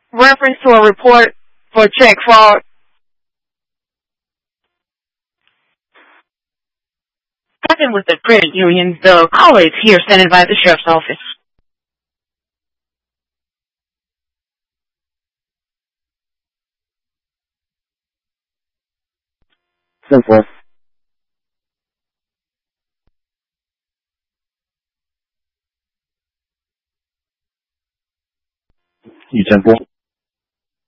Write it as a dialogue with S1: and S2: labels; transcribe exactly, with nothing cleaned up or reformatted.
S1: reference to a report for check fraud. Talking with the credit union, the caller is here standing by the sheriff's office.
S2: Simple.于振波。